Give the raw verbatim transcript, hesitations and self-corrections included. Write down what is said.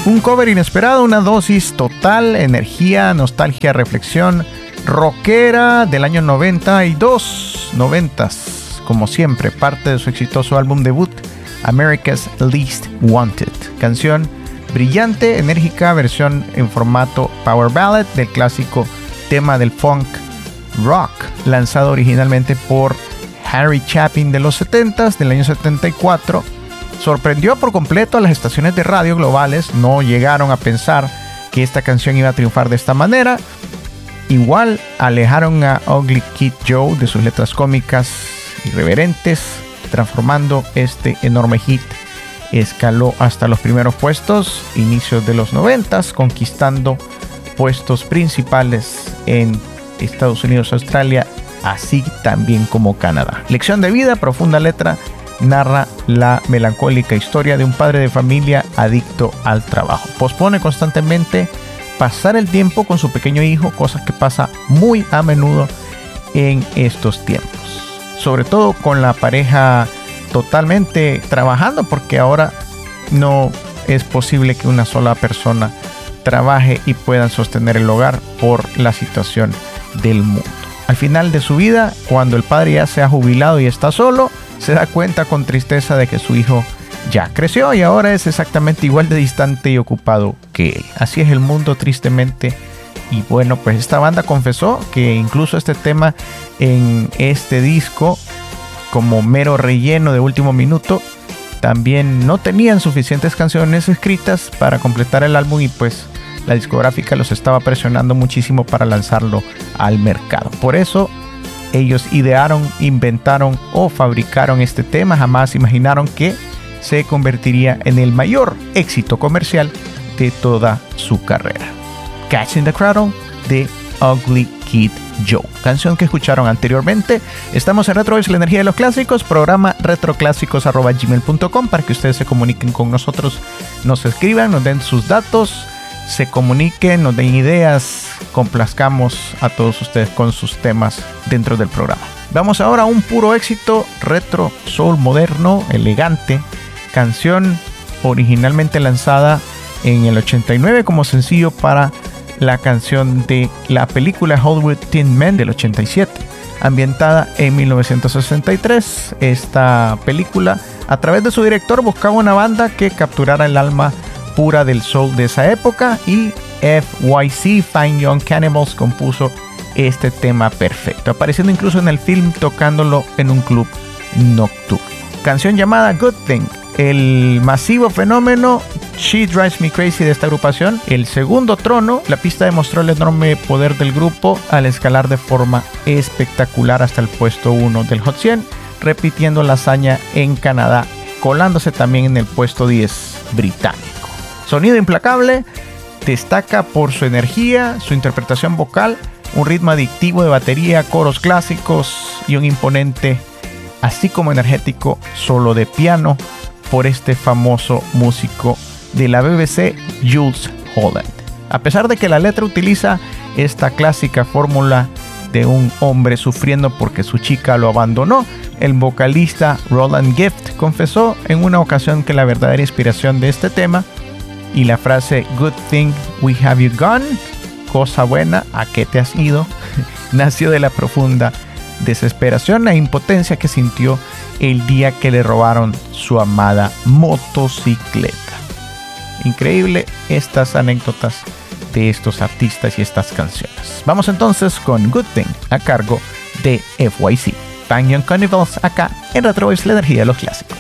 Un cover inesperado, una dosis total, energía, nostalgia, reflexión rockera del año noventa y dos, noventas, como siempre, parte de su exitoso álbum debut, America's Least Wanted. Canción brillante, enérgica, versión en formato power ballad del clásico tema del funk rock, lanzado originalmente por Harry Chapin de los setentas, del año setenta y cuatro. Sorprendió por completo a las estaciones de radio globales, no llegaron a pensar que esta canción iba a triunfar de esta manera. Igual alejaron a Ugly Kid Joe de sus letras cómicas irreverentes, transformando este enorme hit. Escaló hasta los primeros puestos, inicios de los noventas, conquistando puestos principales en Estados Unidos, Australia, así también como Canadá. Lección de vida, profunda letra, narra la melancólica historia de un padre de familia adicto al trabajo. Pospone constantemente pasar el tiempo con su pequeño hijo, cosa que pasa muy a menudo en estos tiempos. Sobre todo con la pareja totalmente trabajando, porque ahora no es posible que una sola persona trabaje y puedan sostener el hogar por la situación del mundo. Al final de su vida, cuando el padre ya se ha jubilado y está solo, se da cuenta con tristeza de que su hijo ya creció y ahora es exactamente igual de distante y ocupado que él. Así es el mundo, tristemente. Y bueno, pues esta banda confesó que incluso este tema en este disco, como mero relleno de último minuto, también no tenían suficientes canciones escritas para completar el álbum, y pues la discográfica los estaba presionando muchísimo para lanzarlo al mercado. Por eso ellos idearon, inventaron o fabricaron este tema. Jamás imaginaron que se convertiría en el mayor éxito comercial de toda su carrera. Catching the Cradle de Ugly Kid Joe, canción que escucharon anteriormente. Estamos en Retro Voice, la energía de los clásicos, programa retroclásicos arroba gmail punto com, para que ustedes se comuniquen con nosotros, nos escriban, nos den sus datos, se comuniquen, nos den ideas, complazcamos a todos ustedes con sus temas dentro del programa. Vamos ahora a un puro éxito retro soul moderno, elegante, canción originalmente lanzada en el ochenta y nueve como sencillo para la canción de la película Hollywood Tin Men del ochenta y siete, ambientada en mil novecientos sesenta y tres. Esta película, a través de su director, buscaba una banda que capturara el alma pura del soul de esa época, y F Y C, Fine Young Cannibals, compuso este tema perfecto, apareciendo incluso en el film tocándolo en un club nocturno. Canción llamada Good Thing, el masivo fenómeno She Drives Me Crazy de esta agrupación. El segundo trono, la pista demostró el enorme poder del grupo al escalar de forma espectacular hasta el puesto uno del Hot cien, repitiendo la hazaña en Canadá, colándose también en el puesto diez británico. Sonido implacable, destaca por su energía, su interpretación vocal, un ritmo adictivo de batería, coros clásicos y un imponente, así como energético, solo de piano por este famoso músico de la B B C, Jools Holland. A pesar de que la letra utiliza esta clásica fórmula de un hombre sufriendo porque su chica lo abandonó, el vocalista Roland Gift confesó en una ocasión que la verdadera inspiración de este tema y la frase "Good thing we have you gone", cosa buena, ¿a qué te has ido?, nació de la profunda desesperación e impotencia que sintió el día que le robaron su amada motocicleta. Increíble estas anécdotas de estos artistas y estas canciones. Vamos entonces con Good Thing, a cargo de F Y C, Fine Young Cannibals, acá en Retro Voice, la energía de los clásicos.